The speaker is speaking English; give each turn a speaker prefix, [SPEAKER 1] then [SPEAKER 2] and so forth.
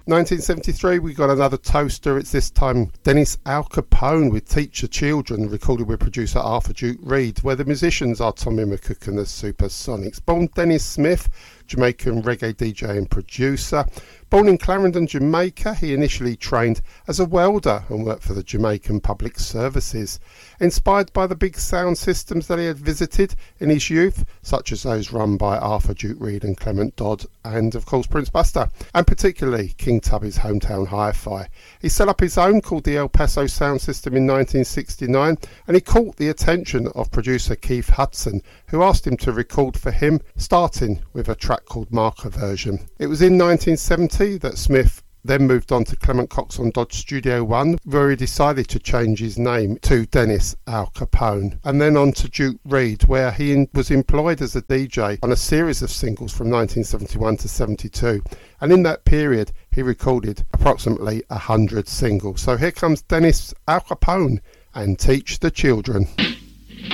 [SPEAKER 1] 1973, we got another toaster. It's this time Dennis Al Capone with Teach the Children, recorded with producer Arthur Duke Reid, where the musicians are Tommy McCook and the Supersonics. Born Dennis Smith, Jamaican reggae DJ and producer. Born in Clarendon, Jamaica, he initially trained as a welder and worked for the Jamaican Public Services. Inspired by the big sound systems that he had visited in his youth, such as those run by Arthur Duke Reid and Clement Dodd, and of course Prince Buster, and particularly King Tubby's Hometown Hi-Fi. He set up his own called the El Paso Sound System in 1969, and he caught the attention of producer Keith Hudson, who asked him to record for him, starting with a track called Marker Version. It was in 1970 that Smith then moved on to Clement Cox on Dodge Studio One, where he decided to change his name to Dennis Al Capone, and then on to Duke Reid, where he was employed as a DJ on a series of singles from 1971 to 72, and in that period he recorded approximately 100 singles. So here comes Dennis Al Capone and Teach the Children.